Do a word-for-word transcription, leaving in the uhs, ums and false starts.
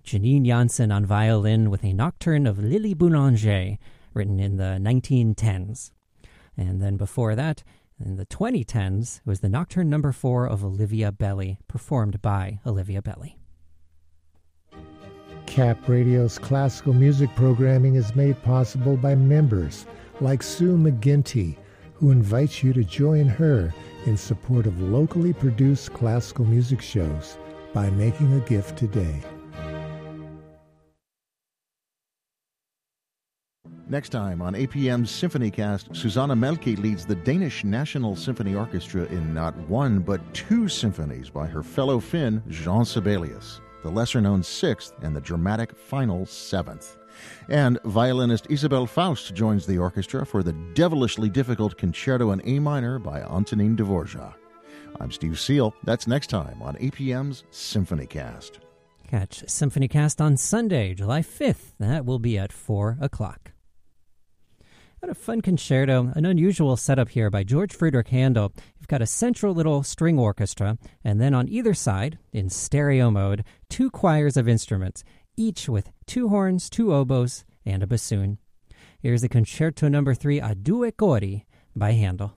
Janine Janssen on violin with a nocturne of Lily Boulanger, written in the nineteen tens. And then before that, in the twenty tens, was the Nocturne Number Four of Olivia Belly, performed by Olivia Belly. C A P Radio's classical music programming is made possible by members like Sue McGinty, who invites you to join her in support of locally produced classical music shows by making a gift today. Next time on A P M's SymphonyCast, Susanna Melke leads the Danish National Symphony Orchestra in not one but two symphonies by her fellow Finn, Jean Sibelius, the lesser-known Sixth and the dramatic final Seventh. And violinist Isabel Faust joins the orchestra for the devilishly difficult Concerto in A minor by Antonin Dvorak. I'm Steve Seal. That's next time on A P M's SymphonyCast. Catch SymphonyCast on Sunday, July fifth. That will be at four o'clock. Got a fun concerto, an unusual setup here by George Friedrich Handel. You've got a central little string orchestra, and then on either side, in stereo mode, two choirs of instruments, each with two horns, two oboes, and a bassoon. Here's the Concerto Number Three a due cori by Handel.